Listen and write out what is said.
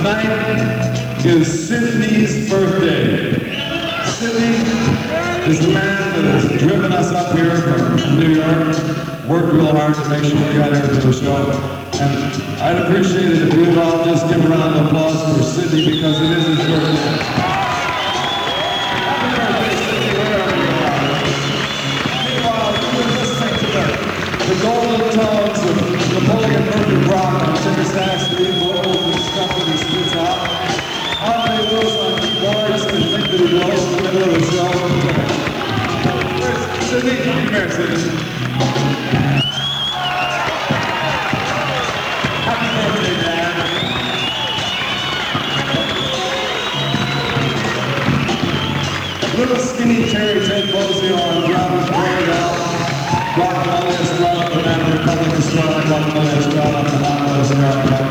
tonight is Sydney's birthday. Sydney is the man that has driven us up here from New York, worked real hard to make sure we got here to the show. And I'd appreciate it if we would all just give a round of applause for Sydney because it is his birthday. The golden tones of Napoleon Murphy Brock on tenor sax, the vocals and stuff that he spits out. Andre Lewis on keyboards and think that he blows in the middle of the show. Sydney, come here, Sydney. Happy birthday, Dad. Little skinny Terry Ted Bozio on drums, bring it out. Guacamole Estrada, Banana Republic Estrada, Guacamole Estrada, Banana Estrada.